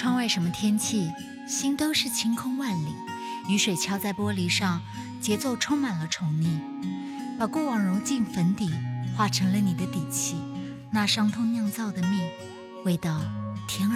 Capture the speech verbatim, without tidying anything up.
窗外什么天气，心都是晴空万里。雨水敲在玻璃上，节奏充满了宠溺，把过往揉进粉底，化成了你的底气。那伤痛酿造的蜜，味道甜而